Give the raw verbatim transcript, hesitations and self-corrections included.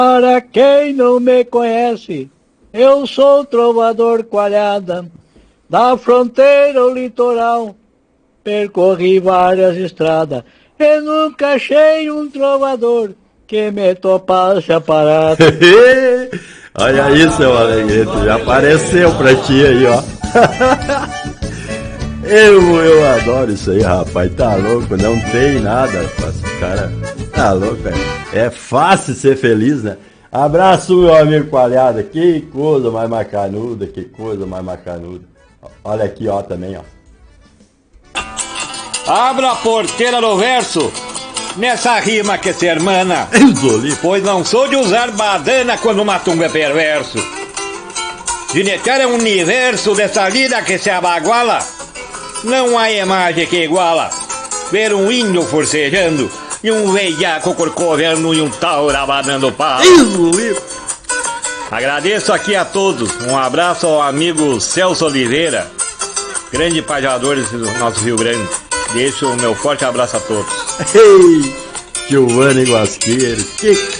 Para quem não me conhece, eu sou trovador Coalhada, da fronteira ao litoral, percorri várias estradas, e nunca achei um trovador que me topasse a parada. Olha aí, seu Alegrete, já apareceu pra ti aí, ó. Eu, eu adoro isso aí, rapaz, tá louco, não tem nada, rapaz, cara, tá louco, é, é fácil ser feliz, né? Abraço, meu amigo Coalhada, que coisa mais macanuda, que coisa mais macanuda. Olha aqui, ó, também, ó. Abra a porteira no verso, nessa rima que se hermana, pois não sou de usar badana quando o matungo é perverso. Ginetear é um universo dessa lida que se abaguala, não há imagem que iguala ver um índio forcejando e um veiaco corcovendo e um tauro abanando pau. Agradeço aqui a todos, um abraço ao amigo Celso Oliveira, grande pajador do nosso Rio Grande. Deixo o meu forte abraço a todos. Ei, Giovanni Guasqueiro, que